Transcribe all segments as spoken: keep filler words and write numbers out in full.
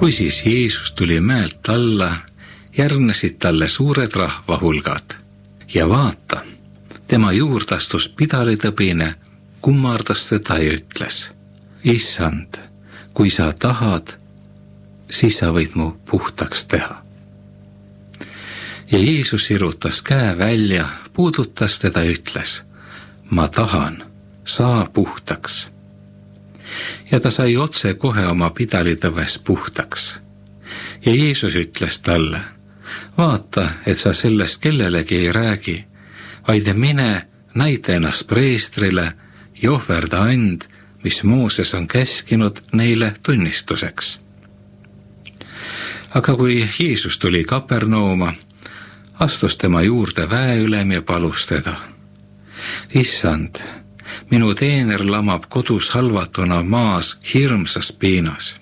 Kui siis Jeesus tuli mäelt alla, järgnesid talle suured rahvahulgad ja vaata, tema juurde astus pidalitõbine, kummardas teda ja ütles: Issand, kui sa tahad, siis sa võid mu puhtaks teha. Ja Jeesus sirutas käe välja, puudutas teda ja ütles: ma tahan, saa puhtaks. Ja ta sai otse kohe oma pidalitõves puhtaks. Ja Jeesus ütles talle: vaata, et sa sellest kellelegi ei räägi, vaid mine, näita ennast preestrile ja ohverda and, mis Mooses on käskinud neile tunnistuseks. Aga kui Jeesus tuli Kapernauma, astus tema juurde väeülem ja palus teda: Issand, minu teener lamab kodus halvatuna maas hirmsas piinas.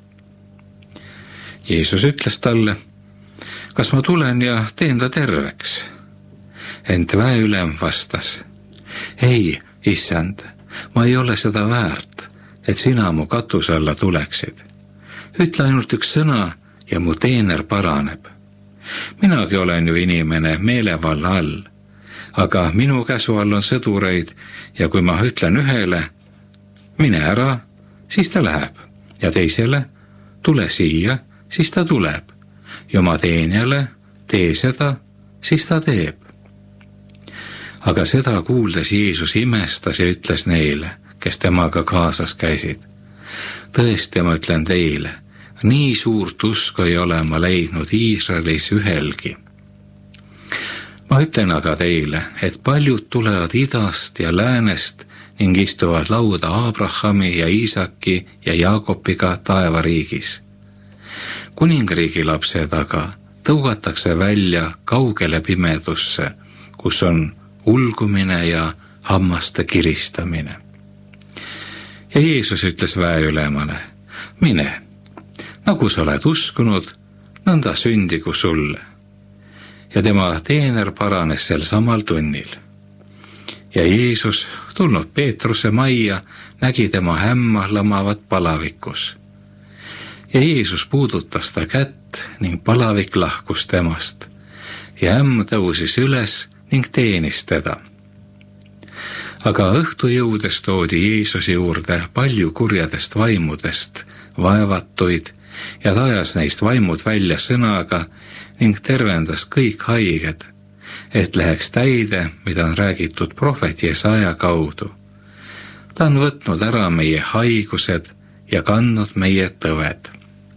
Jeesus ütles talle: kas ma tulen ja teen ta terveks? Ent väeülem vastas: ei, issand, ma ei ole seda väärt, et sina mu katuse alla tuleksid. Ütle ainult üks sõna ja mu teener paraneb. Minagi olen ju inimene meelevalla all, aga minu käsu all on sõdureid ja kui ma ütlen ühele, mine ära, siis ta läheb, ja teisele, tule siia, siis ta tuleb, ja oma teenjale, tee seda, siis ta teeb. Aga seda kuuldes Jeesus imestas ja ütles neile, kes temaga kaasas käisid: tõesti, ma ütlen teile, nii suurt usku ei ole ma leidnud Iisraelis ühelgi. Ma ütlen aga teile, et paljud tulevad idast ja läänest ning istuvad lauda Abrahami ja Iisaki ja Jaakopiga taevariigis. Kuningriigi lapsed aga tõugatakse välja kaugele pimedusse, kus on ulgumine ja hammaste kiristamine. Ja Jeesus ütles väeülemale: mine, nagu sa oled uskunud, nõnda sündigu sulle. Ja tema teener paranes sel samal tunnil. Ja Jeesus, tulnud Peetruse majja, nägi tema hämma lamavat palavikus. Ja Jeesus puudutas ta kätt ning palavik lahkus temast ja ämm tõusis üles ning teenis teda. Aga õhtu jõudes toodi Jeesuse juurde palju kurjadest vaimudest vaevatuid ja ta ajas neist vaimud välja sõnaga ning tervendas kõik haiged, et läheks täide, mida on räägitud prohvet Jesaja kaudu. Ta on võtnud ära meie haigused ja kandnud meie tõved.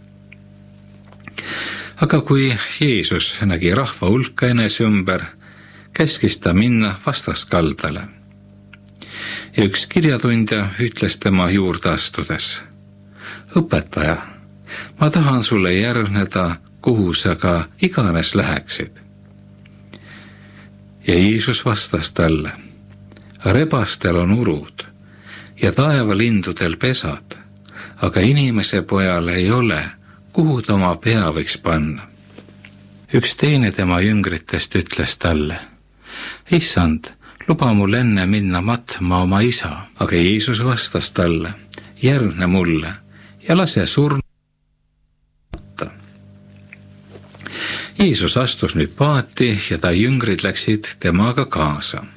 Aga kui Jeesus nägi rahva hulka enese ümber, käskis ta minna vastaskaldale. Ja üks kirjatundja ütles tema juurde astudes: õpetaja, ma tahan sulle järgneda, kuhu sa ka iganes läheksid. Ja Jeesus vastas talle: rebastel on urud ja taevalindudel pesad, aga inimese pojal ei ole, kuhu ta oma pea võiks panna. Üks teine tema jüngritest ütles talle: issand, luba mul enne minna matma oma isa. Aga Jeesus vastas talle: järgne mulle ja lase surna. Jeesus astus nüüd paati ja ta jüngrid läksid temaga kaasa.